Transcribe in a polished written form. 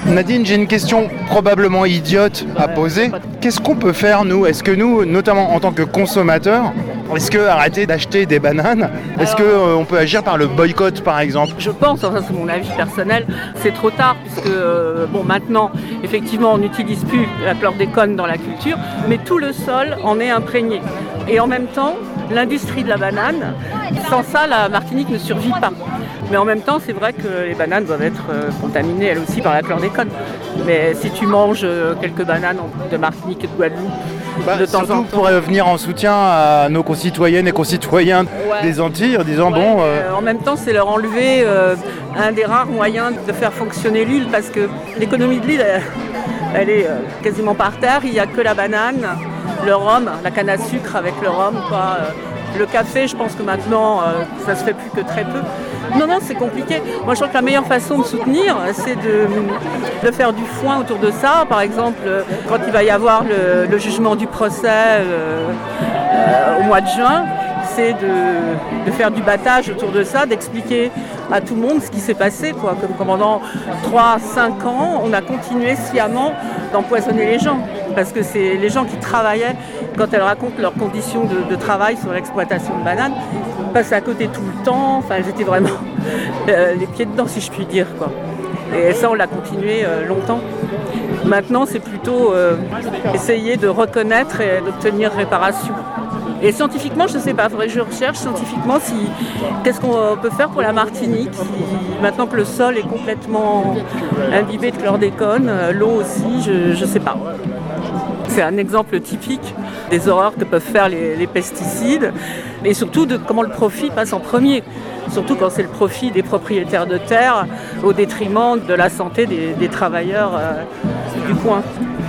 Nadine, j'ai une question probablement idiote à poser. Qu'est-ce qu'on peut faire, nous ? Est-ce que nous, notamment en tant que consommateurs, est-ce que arrêter d'acheter des bananes ? Est-ce qu'on peut agir par le boycott, par exemple ? Je pense, enfin c'est mon avis personnel, c'est trop tard puisque maintenant, effectivement, on n'utilise plus la chlordécone dans la culture, mais tout le sol en est imprégné. Et en même temps, l'industrie de la banane, sans ça, la Martinique ne survit pas. Mais en même temps, c'est vrai que les bananes doivent être contaminées, elles aussi, par la chlordécone. Mais si tu manges quelques bananes de Martinique et de Guadeloupe, de temps en temps... pour venir en soutien à nos concitoyennes et concitoyens des Antilles, en disant En même temps, c'est leur enlever un des rares moyens de faire fonctionner l'île, parce que l'économie de l'île, elle est quasiment par terre. Il n'y a que la banane, le rhum, la canne à sucre avec le rhum, quoi. Le café, je pense que maintenant, ça se fait plus que très peu. Non, c'est compliqué. Moi, je crois que la meilleure façon de soutenir, c'est de faire du foin autour de ça. Par exemple, quand il va y avoir le jugement du procès au mois de juin, c'est de faire du battage autour de ça, d'expliquer à tout le monde ce qui s'est passé, quoi. Comme pendant 3-5 ans, on a continué sciemment d'empoisonner les gens. Parce que c'est les gens qui travaillaient, quand elles racontent leurs conditions de travail sur l'exploitation de bananes, passaient à côté tout le temps. Enfin, elles étaient vraiment les pieds dedans, si je puis dire, quoi. Et ça, on l'a continué longtemps. Maintenant, c'est plutôt essayer de reconnaître et d'obtenir réparation. Et scientifiquement, je ne sais pas, je recherche scientifiquement qu'est-ce qu'on peut faire pour la Martinique, maintenant que le sol est complètement imbibé de chlordécone, l'eau aussi, je ne sais pas. C'est un exemple typique des horreurs que peuvent faire les pesticides, et surtout de comment le profit passe en premier. Surtout quand c'est le profit des propriétaires de terre au détriment de la santé des travailleurs du coin.